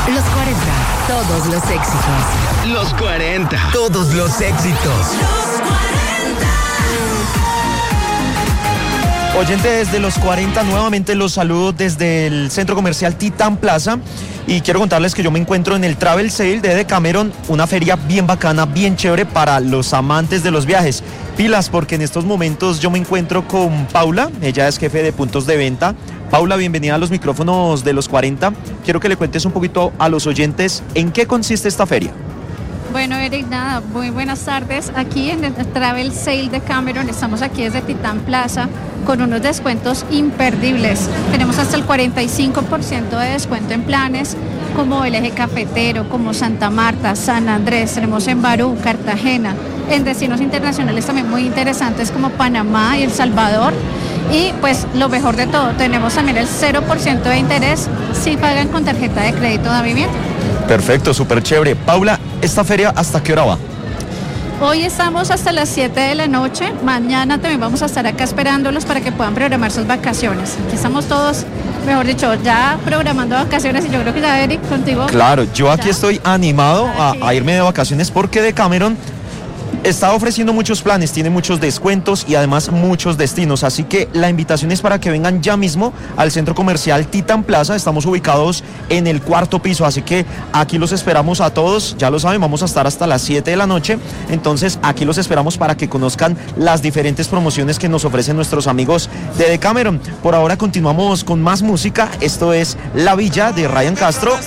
Los 40, todos los éxitos. Los 40. Todos los éxitos. Oyentes de los 40, nuevamente los saludo desde el Centro Comercial Titán Plaza y quiero contarles que yo me encuentro en el Travel Sale de Decameron, una feria bien bacana, bien chévere para los amantes de los viajes. Pilas, porque en estos momentos yo me encuentro con Paula, ella es jefe de puntos de venta. Paula, bienvenida a los micrófonos de los 40. Quiero que le cuentes un poquito a los oyentes en qué consiste esta feria. Bueno, Eric, nada, muy buenas tardes. Aquí en el Travel Sale de Cameron, estamos aquí desde Titán Plaza con unos descuentos imperdibles. Tenemos hasta el 45% de descuento en planes como el Eje Cafetero, como Santa Marta, San Andrés, tenemos en Barú, Cartagena, en destinos internacionales también muy interesantes como Panamá y El Salvador. Y pues lo mejor de todo, tenemos también el 0% de interés si pagan con tarjeta de crédito de vivienda. Perfecto, súper chévere. Paula, ¿esta feria hasta qué hora va? Hoy estamos hasta las 7 de la noche, mañana también vamos a estar acá esperándolos para que puedan programar sus vacaciones. Aquí estamos todos, mejor dicho, ya programando vacaciones y yo creo que ya, Eric, contigo. Claro, yo aquí estoy animado a irme de vacaciones porque Decameron está ofreciendo muchos planes, tiene muchos descuentos y además muchos destinos, así que la invitación es para que vengan ya mismo al Centro Comercial Titán Plaza. Estamos ubicados en el 4º piso, así que aquí los esperamos a todos, ya lo saben, vamos a estar hasta las 7 de la noche, entonces aquí los esperamos para que conozcan las diferentes promociones que nos ofrecen nuestros amigos de Decameron. Por ahora continuamos con más música, esto es La Villa de Ryan Castro